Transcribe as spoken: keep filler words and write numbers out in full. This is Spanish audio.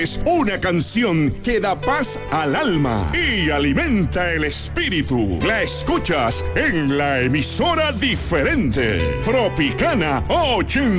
Es una canción que da paz al alma y alimenta el espíritu. La escuchas en la emisora diferente, Tropicana ochenta.